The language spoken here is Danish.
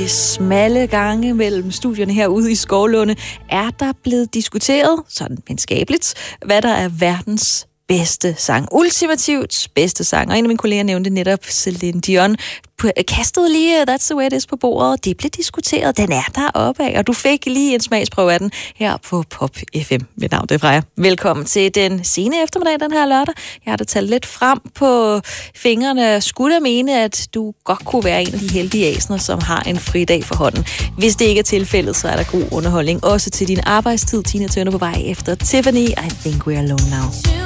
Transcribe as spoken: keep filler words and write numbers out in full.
de smalle gange mellem studierne herude i Skovlunde er der blevet diskuteret, sådan venskabeligt, hvad der er verdens bedste sang. Ultimativt bedste sang. Og en af mine kolleger nævnte netop Celine Dion. Kastede lige That's the way it is på bordet. Det blev diskuteret. Den er deroppe af, og du fik lige en smagsprøve af den her på Pop F M. Mit navn er Freja. Velkommen til den sene eftermiddag den her lørdag. Jeg har da talt lidt frem på fingrene. Skulle jeg mene, at du godt kunne være en af de heldige æsner, som har en fridag for hånden. Hvis det ikke er tilfældet, så er der god underholdning. Også til din arbejdstid. Tina Turner på vej efter Tiffany. I think we're alone now.